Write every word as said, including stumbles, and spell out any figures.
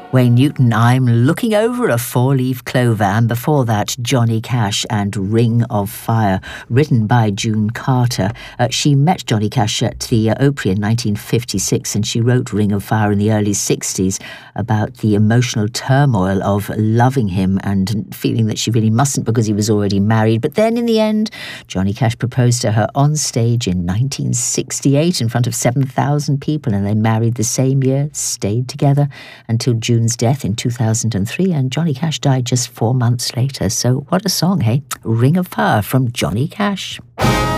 Wayne Newton, I'm Looking Over a Four-Leaf Clover, and before that, Johnny Cash and Ring of Fire, written by June Carter. Uh, she met Johnny Cash at the uh, Opry in nineteen fifty-six, and she wrote Ring of Fire in the early sixties about the emotional turmoil of loving him and feeling that she really mustn't because he was already married. But then in the end, Johnny Cash proposed to her on stage in nineteen sixty-eight in front of seven thousand people, and they married the same year, stayed together until June's death in two thousand three, and Johnny Cash died just four months later. So what a song, hey? Ring of Fire from Johnny Cash.